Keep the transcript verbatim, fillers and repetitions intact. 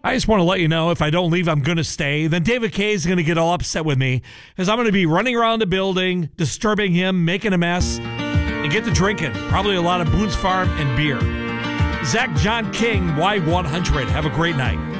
I just want to let you know, if I don't leave, I'm going to stay. Then David Kay is going to get all upset with me because I'm going to be running around the building, disturbing him, making a mess, and get to drinking. Probably a lot of Boone's Farm and beer. Zach John King, Y one hundred. Have a great night.